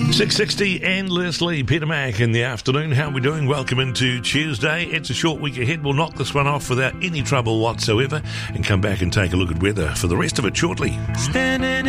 6:60 and Leslie, Peter Mac in the afternoon. How are we doing? Welcome into Tuesday. It's a short week ahead. We'll knock this one off without any trouble whatsoever and come back and take a look at weather for the rest of it shortly. Standing